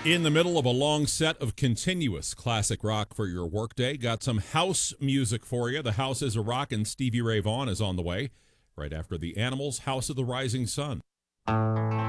In the middle of a long set of continuous classic rock for your workday, got some house music for you. The House is a Rock and Stevie Ray Vaughan is on the way right after the Animals' House of the Rising Sun.